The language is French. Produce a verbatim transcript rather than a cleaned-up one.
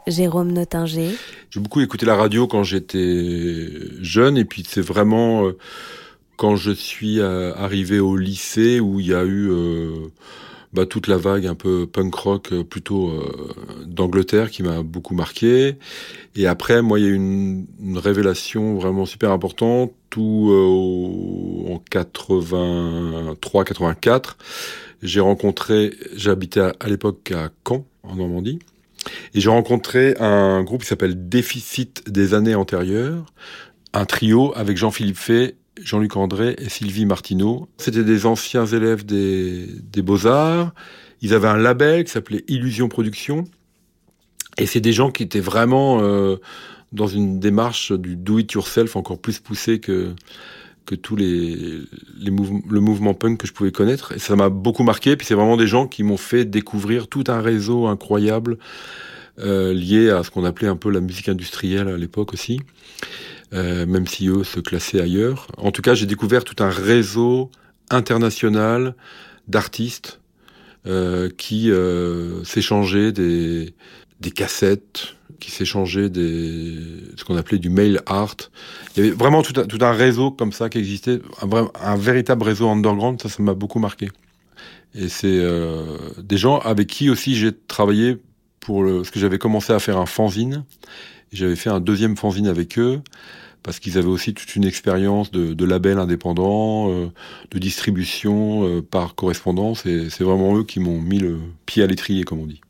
Jérôme Nottinger. J'ai beaucoup écouté la radio quand j'étais jeune, et puis c'est vraiment euh, quand je suis euh, arrivé au lycée où il y a eu euh, bah, toute la vague un peu punk rock euh, plutôt euh, d'Angleterre qui m'a beaucoup marqué. Et après, moi, il y a eu une, une révélation vraiment super importante, tout euh, en quatre-vingt-trois quatre-vingt-quatre. J'ai rencontré, j'habitais à, à l'époque à Caen, en Normandie. Et j'ai rencontré un groupe qui s'appelle Déficit des années antérieures, un trio avec Jean-Philippe Fay, Jean-Luc André et Sylvie Martineau. C'était des anciens élèves des, des Beaux-Arts. Ils avaient un label qui s'appelait Illusion Production. Et c'est des gens qui étaient vraiment euh, dans une démarche du do-it-yourself encore plus poussée que que tous les, les mouve- le mouvement punk que je pouvais connaître. Et ça m'a beaucoup marqué. Puis c'est vraiment des gens qui m'ont fait découvrir tout un réseau incroyable euh, lié à ce qu'on appelait un peu la musique industrielle à l'époque aussi, euh, même si eux se classaient ailleurs. En tout cas, j'ai découvert tout un réseau international d'artistes euh, qui euh, s'échangeaient des, des cassettes, qui s'échangeaient des, ce qu'on appelait du mail art. Il y avait vraiment tout un, tout un réseau comme ça qui existait, un, vrai- un véritable réseau underground. Ça, ça m'a beaucoup marqué. Et c'est euh, des gens avec qui aussi j'ai travaillé pour le, parce que j'avais commencé à faire un fanzine. Et j'avais fait un deuxième fanzine avec eux parce qu'ils avaient aussi toute une expérience de, de label indépendant, euh, de distribution euh, par correspondance. Et c'est vraiment eux qui m'ont mis le pied à l'étrier, comme on dit.